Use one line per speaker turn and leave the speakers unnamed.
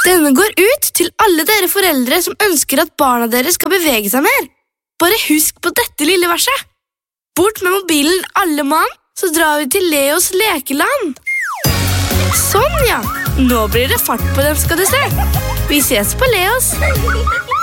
Denne går ut til alle dere foreldre som ønsker at barna deres skal bevege seg mer. Bare husk på dette lille verset. Bort med mobilen alle mann, så drar vi til Leos lekeland. Sånn ja, nå blir det fart på dem skal du se. Vi ses på Leos.